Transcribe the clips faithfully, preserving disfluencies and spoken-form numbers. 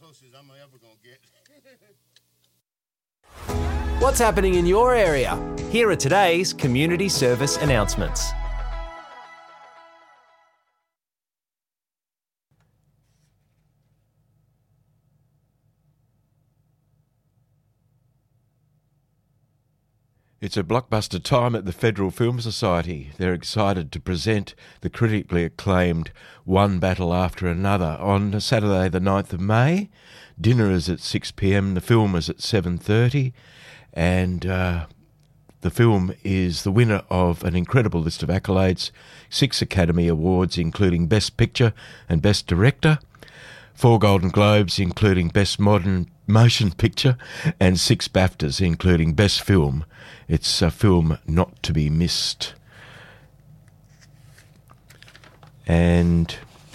closest I'm ever going to get. What's happening in your area? Here are today's community service announcements. It's a blockbuster time at the Federal Film Society. They're excited to present the critically acclaimed One Battle After Another on Saturday the ninth of May. Dinner is at six p m, the film is at seven thirty, and uh, the film is the winner of an incredible list of accolades, six Academy Awards including Best Picture and Best Director, four Golden Globes including Best Modern Motion Picture, and six BAFTAs including Best Film. It's a film not to be missed. And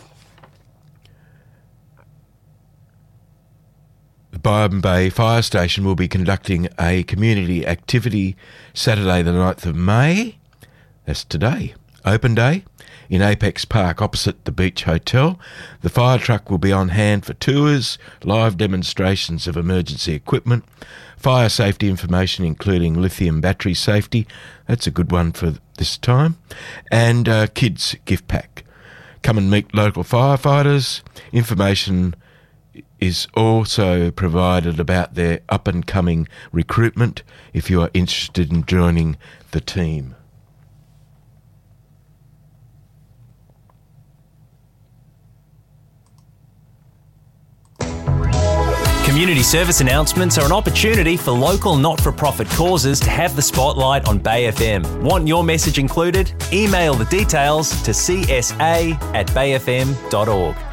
the Byron Bay Fire Station will be conducting a community activity Saturday the ninth of May. That's today. Open day in Apex Park opposite the Beach Hotel. The fire truck will be on hand for tours, live demonstrations of emergency equipment, fire safety information including lithium battery safety, that's a good one for this time, and uh, kids gift pack. Come and meet local firefighters. Information is also provided about their up-and-coming recruitment if you are interested in joining the team. Community service announcements are an opportunity for local not-for-profit causes to have the spotlight on Bay F M. Want your message included? Email the details to c s a at bay f m dot org.